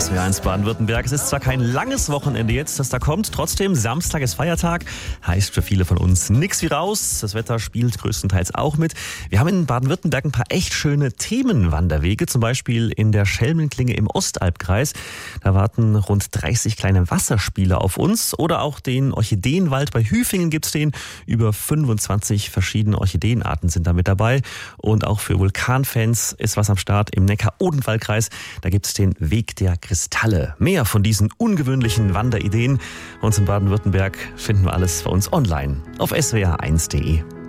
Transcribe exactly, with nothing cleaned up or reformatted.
S W R eins Baden-Württemberg. Es ist zwar kein langes Wochenende jetzt, das da kommt, trotzdem, Samstag ist Feiertag, heißt für viele von uns nix wie raus. Das Wetter spielt größtenteils auch mit. Wir haben in Baden-Württemberg ein paar echt schöne Themenwanderwege, zum Beispiel in der Schelmenklinge im Ostalbkreis. Da warten rund dreißig kleine Wasserspiele auf uns. Oder auch den Orchideenwald bei Hüfingen gibt's den. Über fünfundzwanzig verschiedene Orchideenarten sind da mit dabei. Und auch für Vulkanfans ist was am Start im Neckar-Odenwald-Kreis. Da gibt's den Weg der Kristalle. Mehr von diesen ungewöhnlichen Wanderideen. Bei uns in Baden-Württemberg finden wir alles bei uns online auf S W R eins punkt de.